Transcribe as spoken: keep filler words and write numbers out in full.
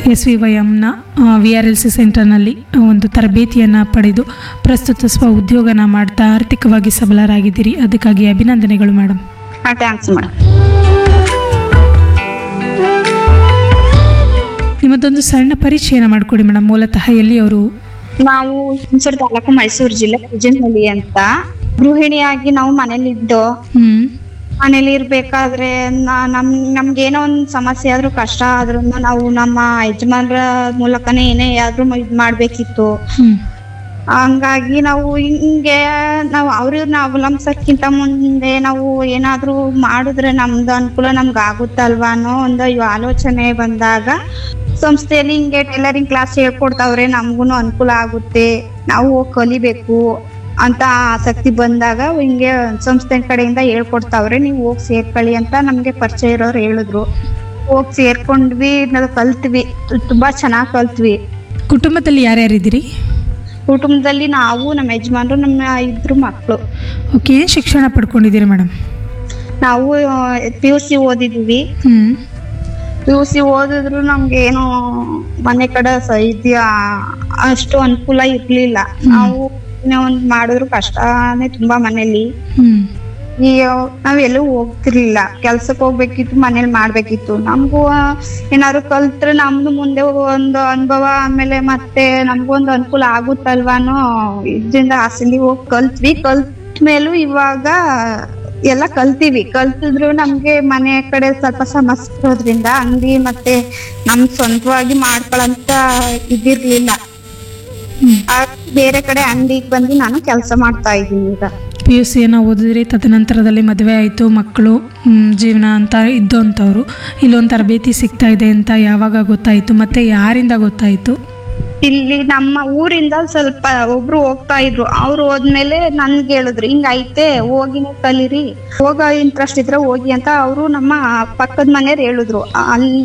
S V Y ಎಮ್ನ we are L C ಸೆಂಟರ್ನಲ್ಲಿ ಒಂದು ತರಬೇತಿಯನ್ನು ಪಡೆದು ಪ್ರಸ್ತುತ ಸ್ವ ಉದ್ಯೋಗನ ಮಾಡ್ತಾ ಆರ್ಥಿಕವಾಗಿ ಸಬಲರಾಗಿದ್ದೀರಿ. ಅದಕ್ಕಾಗಿ ಅಭಿನಂದನೆಗಳು ಮೇಡಮ್. ಹಾಂ, ಥ್ಯಾಂಕ್ಸ್ ಮೇಡಮ್. ನಿಮ್ಮದೊಂದು ಸಣ್ಣ ಪರಿಚಯನ ಮಾಡಿಕೊಡಿ ಮೇಡಮ್. ಮೂಲತಃ ಎಲ್ಲಿಯವರು? ನಾವು ಹುಣಸೂರು ತಾಲೂಕು, ಮೈಸೂರು ಜಿಲ್ಲೆ, ಉಜ್ಜನಹಳ್ಳಿ ಅಂತ. ಗೃಹಿಣಿಯಾಗಿ ನಾವು ಮನೇಲಿದ್ದು ಹ್ಮ್ ಮನೇಲಿ ಇರ್ಬೇಕಾದ್ರೆ ನಾ- ನಮ್ ನಮ್ಗೆ ಏನೋ ಒಂದ್ ಸಮಸ್ಯೆ ಆದ್ರೂ ಕಷ್ಟ ಆದ್ರೂ ನಾವು ನಮ್ಮ ಯಜಮಾನ್ರ ಮೂಲಕನೇ ಏನೇ ಆದ್ರೂ ಇದ್ ಮಾಡ್ಬೇಕಿತ್ತು. ಹ್ಮ್ ಹಂಗಾಗಿ ನಾವು ಹಿಂಗೆ ನಾವು ಅವ್ರನ್ನ ಅವಲಂಬಿಸೋದ್ಕಿಂತ ಮುಂದೆ ನಾವು ಏನಾದ್ರೂ ಮಾಡಿದ್ರೆ ನಮ್ದು ಅನುಕೂಲ ನಮ್ಗೆ ಆಗುತ್ತಲ್ವಾ ಅನ್ನೋ ಒಂದು ಇವ್ ಆಲೋಚನೆ ಬಂದಾಗ ಸಂಸ್ಥೆಯಲ್ಲಿ ಹಿಂಗೆ ಟೈಲರಿಂಗ್ ಕ್ಲಾಸ್ ಹೇಳ್ಕೊಡ್ತಾವ್ರೆ, ನಮ್ಗೂನು ಅನುಕೂಲ ಆಗುತ್ತೆ, ನಾವು ಹೋಗಿ ಕಲಿಬೇಕು ಅಂತ ಆಸಕ್ತಿ ಬಂದಾಗ ಹಿಂಗೆ ಸಂಸ್ಥೆ ಕಡೆಯಿಂದ ಹೇಳ್ಕೊಡ್ತಾವ್ರೆ, ನೀವು ಹೋಗಿ ಸೇರ್ಕೊಳ್ಳಿ ಅಂತ ನಮ್ಗೆ ಪರಿಚಯ ಇರೋರು ಹೇಳಿದ್ರು. ಹೋಗಿ ಸೇರ್ಕೊಂಡ್ವಿ, ನಾವು ಕಲ್ತ್ವಿ, ತುಂಬಾ ಚೆನ್ನಾಗ್ ಕಲ್ತ್ವಿ. ಕುಟುಂಬದಲ್ಲಿ ಯಾರ್ಯಾರಿದ್ದೀರಿ? ಕುಟುಂಬದಲ್ಲಿ ನಾವು, ನಮ್ಮ ಯಜಮಾನ್ರು, ನಮ್ಮ ಇಬ್ರು ಮಕ್ಕಳು. ಓಕೆ, ಏನು ಶಿಕ್ಷಣ ಪಡ್ಕೊಂಡಿದ್ದೀರಿ ಮೇಡಮ್? ನಾವು ಪಿ ಯು ಸಿ ಓದಿದೀವಿ. ಹ್ಮ್ ಪಿ ಯು ಸಿ ಓದಿದ್ರು ನಮ್ಗೆ ಏನು ಮನೆ ಕಡೆ ಸ ಇದ್ಯಾ ಅಷ್ಟು ಅನುಕೂಲ ಇರ್ಲಿಲ್ಲ. ನಾವು ಏನೋ ಒಂದ್ ಮಾಡಿದ್ರು ಕಷ್ಟನೇ ತುಂಬಾ ಮನೇಲಿ. ಹ್ಮ್ ಈ ನಾವೆಲ್ಲೂ ಹೋಗ್ತಿರ್ಲಿಲ್ಲ, ಕೆಲ್ಸಕ್ಕೆ ಹೋಗ್ಬೇಕಿತ್ತು, ಮನೇಲಿ ಮಾಡ್ಬೇಕಿತ್ತು. ನಮ್ಗೂ ಏನಾದ್ರು ಕಲ್ತ್ರೆ ನಮ್ದು ಮುಂದೆ ಒಂದು ಅನುಭವ, ಆಮೇಲೆ ಮತ್ತೆ ನಮ್ಗೂ ಒಂದು ಅನುಕೂಲ ಆಗುತ್ತಲ್ವಾನೋ ಇದ್ರಿಂದ ಆಸೆಲಿ ಹೋಗಿ ಕಲ್ತ್ವಿ. ಕಲ್ತ ಮೇಲೂ ಇವಾಗ ಎಲ್ಲ ಕಲ್ತೀವಿ. ಕಲ್ತಿದ್ರು ನಮ್ಗೆ ಮನೆ ಕಡೆ ಸ್ವಲ್ಪ ಸಮಸ್ಯೆ ಇರೋದ್ರಿಂದ ಅಂಗಡಿ ಮತ್ತೆ ನಮ್ ಸ್ವಂತವಾಗಿ ಮಾಡ್ಕೊಳಂತ ಇದಿರ್ಲಿಲ್ಲ. ಬೇರೆ ಕಡೆ ಅಂಗಡಿಗೆ ಬಂದು ನಾನು ಕೆಲಸ ಮಾಡ್ತಾ ಇದ್ದೀನಿ ಈಗ. ಪಿ ಯು ಸಿಯನ್ನು ಓದಿದ್ರಿ, ತದನಂತರದಲ್ಲಿ ಮದುವೆ ಆಯಿತು, ಮಕ್ಕಳು, ಜೀವನ ಅಂತ ಇದ್ದು ಅಂತವ್ರು ಇಲ್ಲೊಂದು ತರಬೇತಿ ಸಿಗ್ತಾ ಇದೆ ಅಂತ ಯಾವಾಗ ಗೊತ್ತಾಯಿತು, ಮತ್ತು ಯಾರಿಂದ ಗೊತ್ತಾಯಿತು? ಇಲ್ಲಿ ನಮ್ಮ ಊರಿಂದ ಸ್ವಲ್ಪ ಒಬ್ರು ಹೋಗ್ತಾ ಇದ್ರು, ಅವ್ರು ಹೋದ್ಮೇಲೆ ನನ್ಗೆ ಹೇಳಿದ್ರು ಹಿಂಗ ಐತೆ ಹೋಗಿನೇ ಕಲೀರಿ, ಹೋಗೋ ಇಂಟ್ರೆಸ್ಟ್ ಇದ್ರೆ ಹೋಗಿ ಅಂತ ಅವರು ನಮ್ಮ ಪಕ್ಕದ ಮನೆಯವ್ರು ಹೇಳಿದ್ರು. ಅಲ್ಲಿ